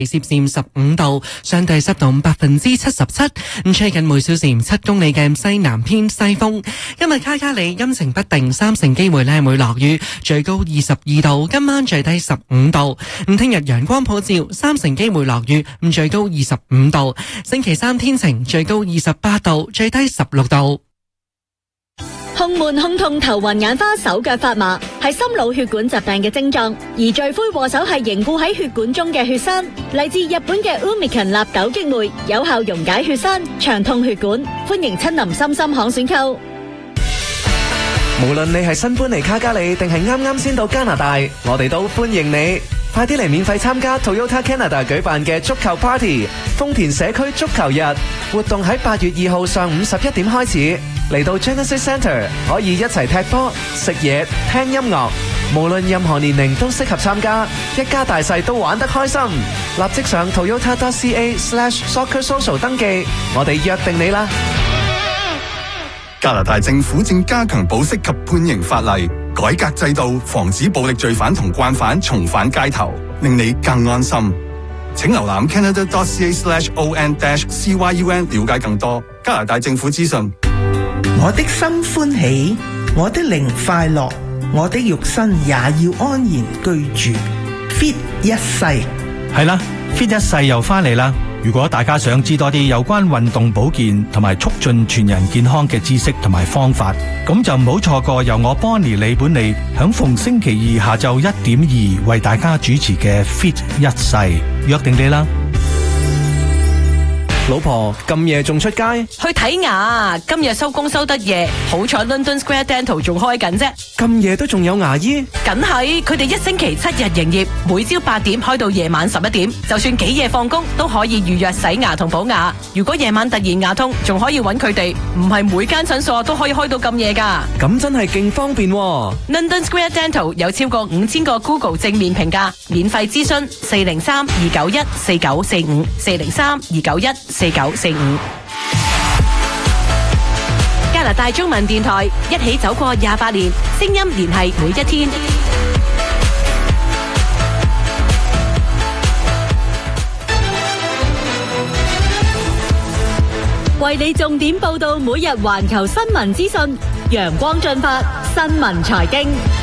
攝氏15度，相對濕度77%。吹近每小時7公里嘅西南偏西風。今日卡卡里陰晴不定，3成機會會落雨，最高22度，今晚最低15度。聽日陽光普照，3成機會落雨，最高25度。星期三天晴，最高28度，最低16度。 胸悶、胸痛、頭暈眼花、手腳發麻，係心腦血管疾病嘅症狀，而罪魁禍首係凝固喺血管中嘅血栓。嚟自日本嘅 Umican 納豆激酶，有效溶解血栓，暢通血管。歡迎親臨深深巷選購。 無論你係新搬嚟卡加里定係啱啱先到加拿大，我哋都歡迎你。快啲嚟免費參加 Toyota Canada 舉辦嘅足球 Party， 豐田社區足球日活動喺8月2號上午11點開始。嚟到 Genesis Centre 可以一齊踢波、食嘢、聽音樂，無論任何年齡都適合參加，一家大細都玩得開心。立即上 toyota.ca/soccersocial 登記，我哋約定你啦。 加拿大政府正加強保釋及判刑法例，改革制度，防止暴力罪犯同慣犯重返街頭，令你更安心。請瀏覽 canada.ca/on-cyun 了解更多加拿大政府資訊。 我的心歡喜，我的靈快樂，我的肉身也要安然居住。Fit 一世係啦 ，Fit 一世又翻嚟啦。如果大家想知多啲有關運動保健同埋促進全人健康嘅知識同埋方法，咁就唔好錯過由我 Bonnie 李本利響逢星期二下晝1點2為大家主持嘅 Fit 一世，約定你啦。 老婆咁夜仲出街？ 去睇牙，今日收工收得夜，好彩 London Square Dental 仲開緊啫。 咁夜都仲有牙醫？ 梗係，佢哋1星期7日營業，每朝8點開到夜晚11點，就算幾夜放工都可以預約洗牙同補牙。如果夜晚突然牙痛，仲可以揾佢哋，唔係每間診所都可以開到咁夜噶。 咁真係勁方便喎。 London Square Dental 有超過5000個 Google 正面評價，免費諮詢403-291-4945 403-291-4945。加拿大中文電台一起走過28年，聲音聯繫每一天。 為你重點報道每日環球新聞資訊，陽光進發新聞財經。